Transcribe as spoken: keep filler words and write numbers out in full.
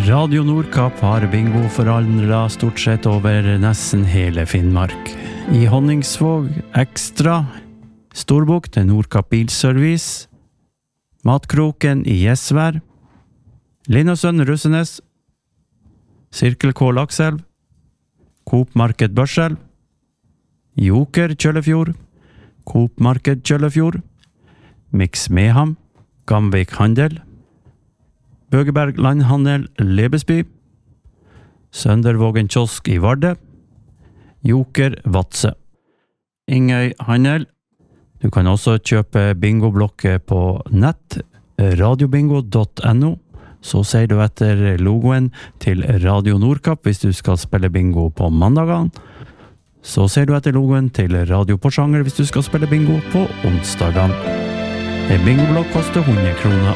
Radio Nordkapp har bingo forandret stort sett over nesten hele Finnmark. I Honningsvåg Ekstra, Storbukt Nordkapp Bilservice, Matkroken i Gjesvær, Linnøsønn Russenes, Sirkel K Lakselv, Coop Marked Børselv, Joker Kjøllefjord, Coop Marked Kjøllefjord, Mix Meham, Gamvik Handel, Bøgeberg Landhandel Lebesby, Søndervågen Kiosk i Varde, Joker Vatse, Ingøy Handel. Du kan også kjøpe bingoblokker på nett, radiobingo punktum no. Så ser du etter logoen til Radio Nordkapp hvis du skal spille bingo på mandagene. Så ser du etter logoen til Radio Porsanger hvis du skal spille bingo på onsdagene. En bingoblokk koster hundre kroner.